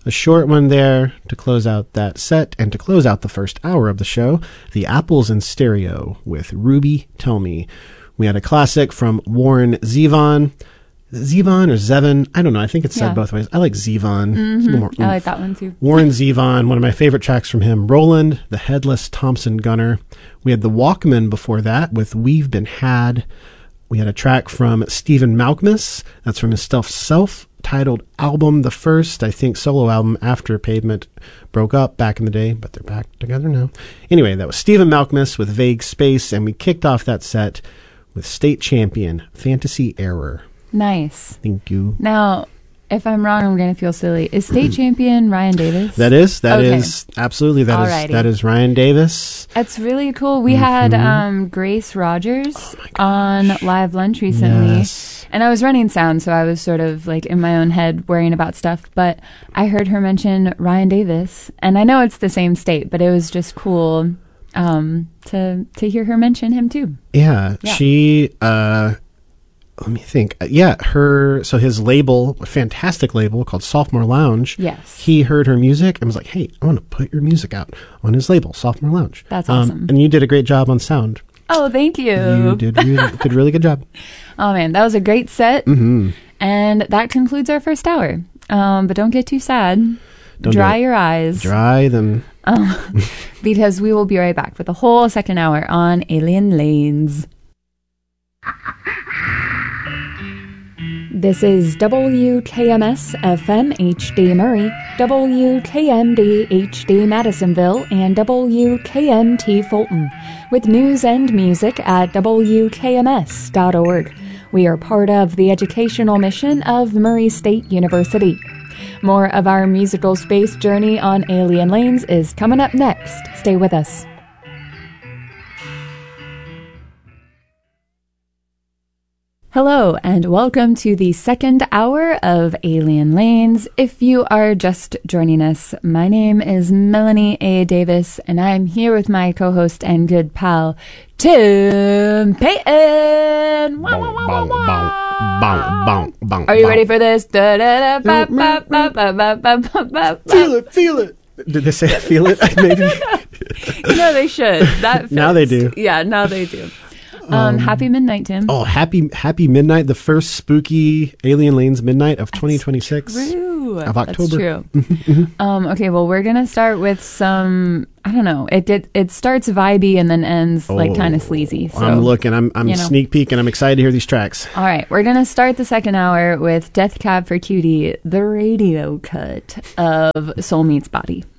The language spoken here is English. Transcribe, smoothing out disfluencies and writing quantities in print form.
A short one there to close out that set and to close out the first hour of the show, The Apples in Stereo with Ruby Tell Me. We had a classic from Warren Zevon. Zevon or Zevon? I don't know. I think it's said both ways. I like Zevon. I like that one too. Warren Zevon, one of my favorite tracks from him. Roland, the Headless Thompson Gunner. We had the Walkmen before that with We've Been Had. We had a track from Stephen Malkmus. That's from his self-titled album, the first, I think, solo album after Pavement broke up back in the day, but they're back together now. Anyway, that was Stephen Malkmus with Vague Space, and we kicked off that set with State Champion, Fantasy Error. Nice. Thank you. Now, if I'm wrong, I'm going to feel silly. Is State Champion Ryan Davis? That is absolutely. That is Ryan Davis. That's really cool. We had Grace Rogers on Live Lunch recently. Yes. And I was running sound, so I was sort of like in my own head worrying about stuff. But I heard her mention Ryan Davis. And I know it's the same state, but it was just cool to hear her mention him too. Yeah. She... let me think. So his label, a fantastic label called Sophomore Lounge. Yes. He heard her music and was like, hey, I want to put your music out on his label, Sophomore Lounge. That's awesome. And you did a great job on sound. Oh, thank you. You did really good job. Oh, man, that was a great set. Mm-hmm. And that concludes our first hour. But don't get too sad. Dry your eyes. Dry them. Because we will be right back with the whole second hour on Alien Lanes. This is WKMS FM HD Murray, WKMD HD Madisonville, and WKMT Fulton, with news and music at WKMS.org. We are part of the educational mission of Murray State University. More of our musical space journey on Alien Lanes is coming up next. Stay with us. Hello, and welcome to the second hour of Alien Lanes. If you are just joining us, my name is Melanie A. Davis, and I'm here with my co-host and good pal, Tim Payton. Are you ready for this? Feel it. Did they say feel it? Maybe. No, they should. That fits. Now they do. Yeah, now they do. Happy midnight, Tim. Oh, happy midnight, the first spooky Alien Lanes midnight of 2026. True. Of October. That's true. Okay, well, we're going to start with some, I don't know, it starts vibey and then ends like kind of sleazy. So, I'm sneak peeking. I'm excited to hear these tracks. All right, we're going to start the second hour with Death Cab for Cutie, the radio cut of Soul Meets Body.